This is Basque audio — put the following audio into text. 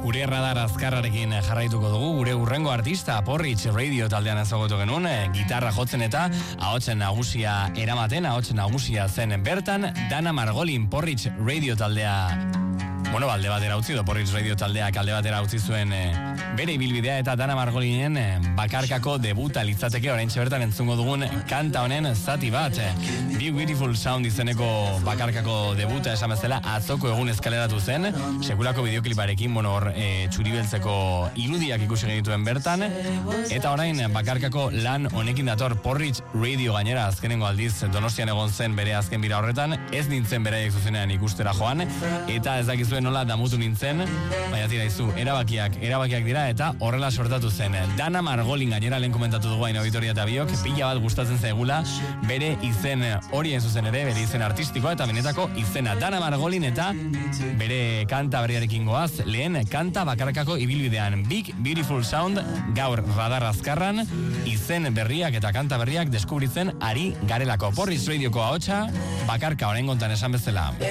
Gure radar azkarrarekin jarraituko dugu, gure urrengo artista Porridge Radio taldean ezagutu genuen, gitarra jotzen eta ahotsen nagusia eramaten, ahotsen nagusia zen bertan, Dana Margolin Porridge Radio taldea alde batera utzi, Porridge Radio taldeak alde batera utzi zuen bere ibilbidea eta Dana Margolinen bakarkako debuta litzateke oraintxe bertan entzungo dugun kanta honen zati bat. Be Beautiful Sound izeneko bakarkako debuta esan bezala atzoko egun eskaleratu zen, sekulako bideokliparekin, txuribeltzeko irudiak ikusi genituen bertan, eta orain bakarkako lan honekin dator Porridge Radio gainera azkenengo aldiz Donostian egon zen bere azken bira horretan, ez nintzen beraiek zuzenean ikustera joan, eta ez dakizuen nola damutu nintzen, baina tira izu, erabakiak dira eta horrela sortatu zen. Dana Margolin gainera lehen komentatu dugu hain auditoria eta biok, pila bat gustatzen zaigula bere izen horien zuzen ere, bere izen artistikoa eta benetako izena. Dana Margolin eta bere kanta berriarekin goaz, lehen kanta bakarkako ibilbidean. Big Beautiful Sound, gaur radar azkarran, izen berriak eta kanta berriak deskubritzen ari garelako. Porridge Radioko ahotsa, bakarka orain gontan esan bezala.